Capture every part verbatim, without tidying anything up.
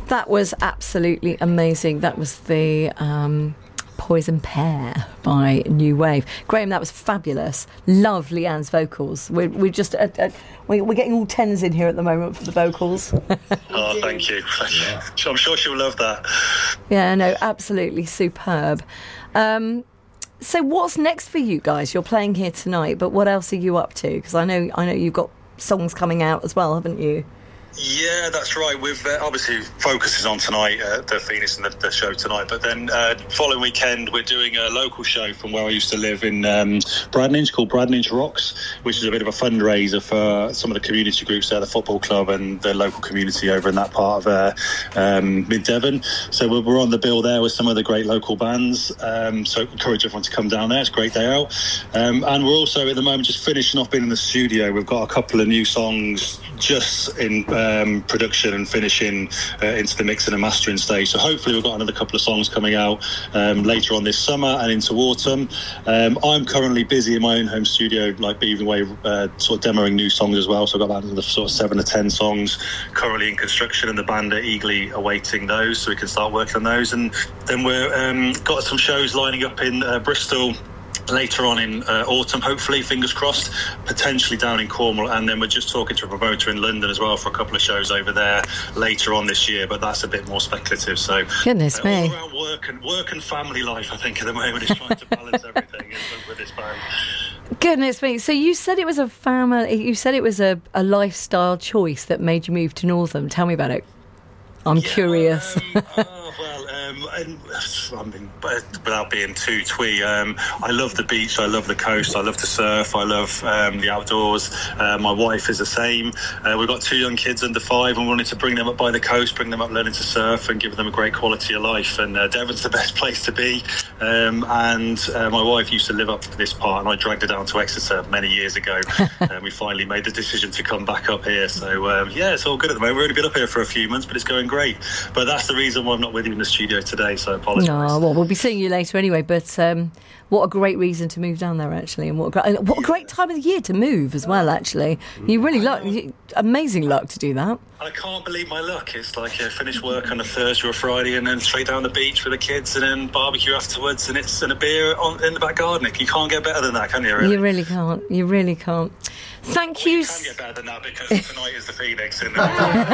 That was absolutely amazing. That was the um, Poison Pear by New Wave. Graham, that was fabulous. Love Leanne's vocals. We're, we're just uh, uh, we're getting all tens in here at the moment for the vocals. Oh, thank you. Yeah. I'm sure she'll love that. Yeah, no, absolutely superb. Um, so what's next for you guys? You're playing here tonight, but what else are you up to? Because I know, I know you've got songs coming out as well, haven't you? Yeah, that's right. We've uh, obviously focuses on tonight, uh, the Phoenix and the, the show tonight. But then uh, following weekend, we're doing a local show from where I used to live in um, Bradninch called Bradninch Rocks, which is a bit of a fundraiser for some of the community groups there, the football club and the local community over in that part of uh, um, Mid Devon. So we're, we're on the bill there with some of the great local bands. Um, so encourage everyone to come down there. It's a great day out. Um, and we're also at the moment just finishing off being in the studio. We've got a couple of new songs just in um, production and finishing uh, into the mixing and mastering stage. So hopefully we've got another couple of songs coming out um, later on this summer and into autumn. Um, I'm currently busy in my own home studio, like Beaver Way, uh, sort of demoing new songs as well. So I've got about another sort of seven or ten songs currently in construction, and the band are eagerly awaiting those so we can start working on those. And then we've um, got some shows lining up in uh, Bristol later on in uh, autumn, hopefully, fingers crossed, potentially down in Cornwall, and then we're just talking to a promoter in London as well for a couple of shows over there later on this year, but that's a bit more speculative. So goodness uh, me, all around work and work and family life, I think at the moment is trying to balance everything with this band. Goodness me. So you said it was a family, you said it was a, a lifestyle choice that made you move to Northam. Tell me about it. I'm yeah, curious. Um, oh, well, um, and, I mean, without being too twee, um, I love the beach, I love the coast, I love to surf, I love um, the outdoors. Uh, my wife is the same. Uh, we've got two young kids under five, and we wanted to bring them up by the coast, bring them up learning to surf and give them a great quality of life. And uh, Devon's the best place to be. Um, and uh, my wife used to live up this part, and I dragged her down to Exeter many years ago. And we finally made the decision to come back up here. So, um, yeah, it's all good at the moment. We've only been up here for a few months, but it's going great. But that's the reason why I'm not with you in the studio today, so I apologise. Oh, well, we'll be seeing you later anyway, but um, what a great reason to move down there, actually, and what a great, what a great time of the year to move as well, actually. You really luck, amazing luck to do that. I can't believe my luck. It's like I finish work on a Thursday or a Friday and then straight down the beach with the kids and then barbecue afterwards, and it's and a beer on, in the back garden. You can't get better than that, can you, really? You really can't. You really can't. Thank well, you. You can get better than that because tonight is the Phoenix. In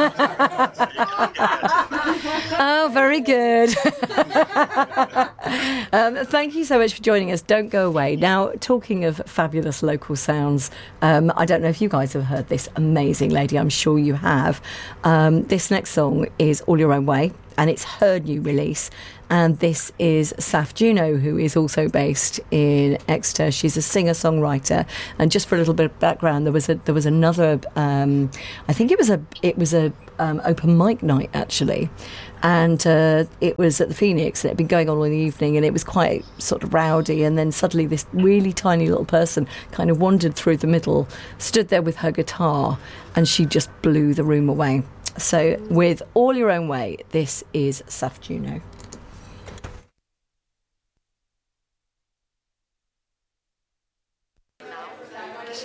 the so you can't get better. Oh, very good. um, thank you so much for joining us. Don't go away. Now, talking of fabulous local sounds, um, I don't know if you guys have heard this amazing lady. I'm sure you have. Um, this next song is All Your Own Way, and it's her new release. And this is Saf Juno, who is also based in Exeter. She's a singer-songwriter. And just for a little bit of background, there was a there was another. Um, I think it was a it was a um, open mic night actually, and uh, it was at the Phoenix. And it had been going on all the evening, and it was quite sort of rowdy. And then suddenly, this really tiny little person kind of wandered through the middle, stood there with her guitar, and she just blew the room away. So, with All Your Own Way, this is Saf Juno.